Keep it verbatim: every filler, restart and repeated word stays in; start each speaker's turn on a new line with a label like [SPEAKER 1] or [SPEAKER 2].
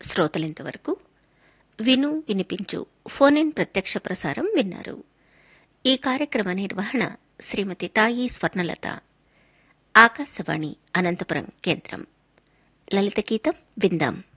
[SPEAKER 1] శ్రోతలింతవరకు విను వినిపించు phone in ప్రత్యక్ష ప్రసారం విన్నారు. ఈ కార్యక్రమ నిర్వహణ శ్రీమతి తాయి స్వర్ణలత. ఆకాశవాణి అనంతపురం కేంద్రం. లలిత గీతం విందాం.